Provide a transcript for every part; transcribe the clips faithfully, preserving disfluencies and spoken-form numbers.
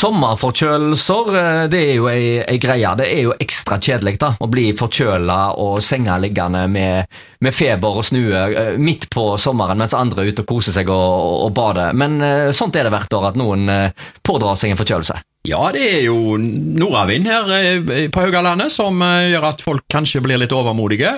sommerforkjølelser, det er jo ei, ei greie. Det er jo ekstra kjedelig da, å bli forkjølet og senga liggende med, med feber og snue midt på sommeren, mens andre er ute og koser seg og, og, og bader. Men sånt er det hvert år at noen pådrar seg en forkjølelse. Ja, det er jo nordavind her på Haugalandet som gjør at folk kanskje blir litt overmodige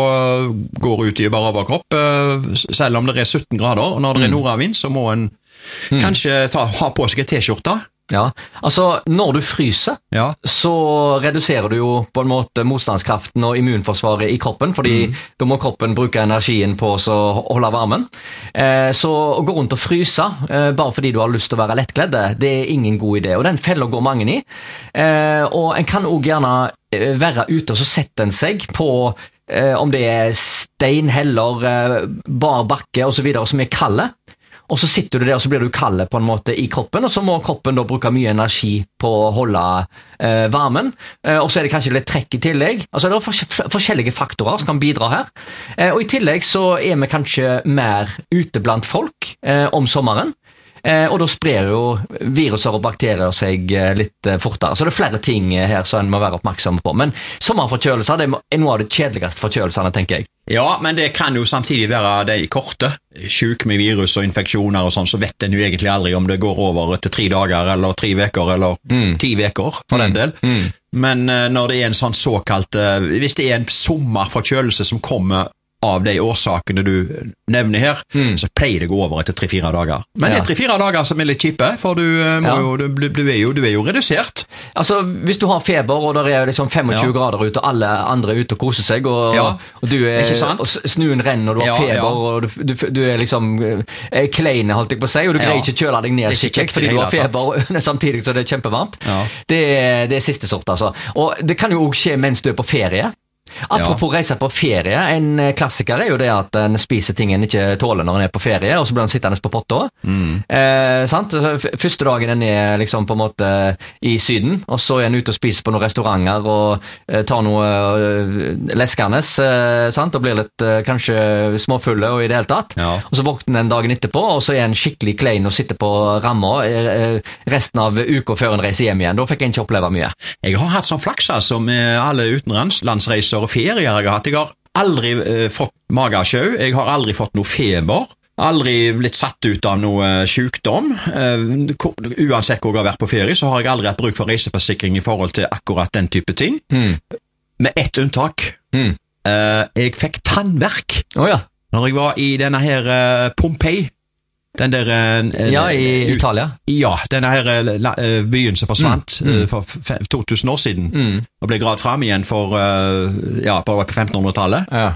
og går ut i bare overkropp, selv om det er sytten grader, og når det er nordavind så må en mm. kanskje ta, ha på seg et t-skjorte. Ja, altså når du fryser, ja. så reduserer du jo på en måte motstandskraften og immunforsvaret i kroppen, fordi mm. da må kroppen bruke energien på å holde varmen. Eh, så å gå rundt og fryse, eh, bare fordi du har lyst til å være lettkledde, det er ingen god idé, og den feller går mange i. Eh, og en kan også gjerne være ute, og så setter en seg på eh, om det er stein, heller, eh, bar bakke og så videre, som er kalde. Og så sitter du der, og så blir du kald på en måte i kroppen, og så må kroppen da bruke mye energi på å holde eh, varmen, eh, og så er det kanskje litt trekk i tillegg. Altså det er fors- forskjellige faktorer som kan bidra her. Eh, og i tillegg så er vi kanskje mer ute blant folk eh, om sommeren, eh, og da sprer jo viruser og bakterier seg eh, litt eh, fortere. Så det er flere ting her som en må være oppmerksom på. Men sommerforkjølelser, det er noe av de kjedeligste forkjølelsene, tenker jeg. Ja, men det kan jo samtidig være de korte. Syk med virus og infeksjoner og sånn, så vet en jo egentlig aldri om det går over til tre dager, eller tre veker, eller mm. ti veker, for den del. Mm. Men uh, når det er en sånn såkalt, uh, hvis det er en sommerforkjølelse som kommer av de årsakene du nevner her, mm. så pleier det å gå over etter tre-fire dager. Men ja. det er tre-fire dager som er litt kjipe, for du, må ja. jo, du, du, er jo, du er jo redusert. Altså, hvis du har feber, og det er liksom tjue ja. grader ute, og alle andre er ute og koser seg, og, ja. og, du er, og snuen renner, og du har ja, feber, ja. og du, du, du er liksom er kleine, holdt jeg på å si, og du greier ja. ikke kjøle deg ned skikkelig, fordi du har feber, samtidig så det er kjempevarmt. Ja. Det, det er siste sort, altså. Og det kan jo også skje mens du er på ferie. Apropos ja. reise på ferie, en klassiker er jo det at en spiser ting en ikke tåler når en er på ferie, og så blir en sittende på potta. Mm. Eh, sant? Første dagen en er liksom på en måte i syden, og så er en ute og spiser på noen restauranter og eh, tar noe eh, leskandes, eh, sant? Og blir litt eh, kanskje småfulle og i det hele tatt. Ja. Og så våkner en dagen etterpå, og så er en skikkelig klein og sitter på ramma eh, resten av uka før en reiser hjem igjen. Da fikk en ikke oppleve mye. Jeg har hatt sånn flaks altså med alle utenlandsreiser og ferier jeg har hatt. Jeg har aldri eh, fått magesjau, jeg har aldri fått noe feber, aldri blitt satt ut av noe sykdom. Uh, uansett hvor jeg har vært på ferie, så har jeg aldri hatt bruk for reiseforsikring i forhold til akkurat den type ting. Mm. Med ett unntak. Mm. Uh, jeg fikk tannverk oh, ja. når jeg var i denne her uh, Pompeii. Den der uh, Ja, i uh, Italia. Ja, denne her uh, byen som forsvant mm. uh, for to tusen år siden, mm. og ble gravd frem igjen for uh, ja, på femtenhundretallet. Ja.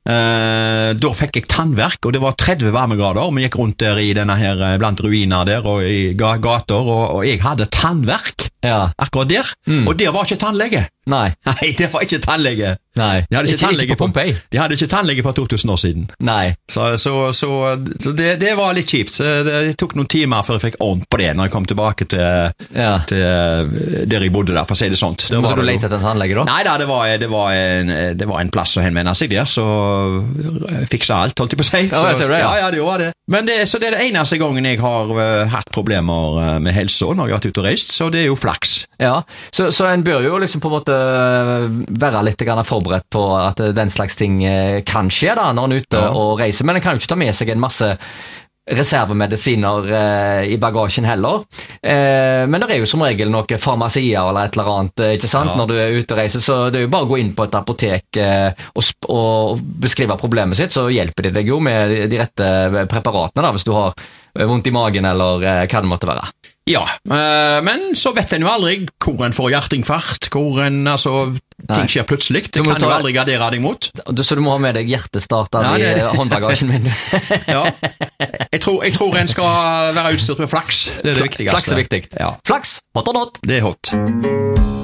Uh, da fikk jeg tannverk, og det var tretti varmegrader, og vi gikk rundt der i denne her blant ruiner der og i gater, og, og jeg hadde tannverk ja. akkurat der, mm. og der var ikke tannlege. Nei. Nei, det var ikke tannlege. Nei, de hadde ikke, ikke, tannlege ikke på Pompeii. De hadde ikke tannlege for to tusen år siden. Nei. Så, så, så, så det, det var litt kjipt. Så det, det tok noen timer før jeg fikk ordent på det, når jeg kom tilbake til, ja. til der jeg bodde der, for å si det sånt. Så måtte du lete etter en tannlege da? Nei da, det var, det, var en, det var en plass å henvende seg der, så fiksa alt, holdt jeg på å si. Så, ja, det, ja. ja, ja, det var det. Men det, så det er det eneste gangen jeg har uh, hatt problemer med helse når jeg har vært ute og reist, så det er jo flaks. Ja, så, så en bør jo liksom på en måte være litt grann forberedt på at den slags ting kan skje da, når en er ute ja. og reiser, men en kan jo ikke ta med seg en masse reservemedisiner eh, i bagasjen heller. Eh, men det er jo som regel noe farmasier eller et eller annet, ikke sant, ja. når du er ute og reiser, så det er jo bare å gå inn på et apotek eh, og, og beskrive problemet sitt, så hjelper de deg jo med de rette preparatene da, hvis du har vondt i magen eller eh, hva det måtte være. Ja, øh, men så vet en jo aldri hvor en får hjerteinfarkt, hvor en, altså, ting skjer plutselig. Det kan ta, jo aldri gardere deg mot. Så du må ha med deg hjertestarter ja, i håndbagasjen min. Ja, jeg tror, jeg tror en skal være utstyrt med flaks. Det er det viktigste. Flaks er viktig. Ja. Flaks, hot or not? Det er hot.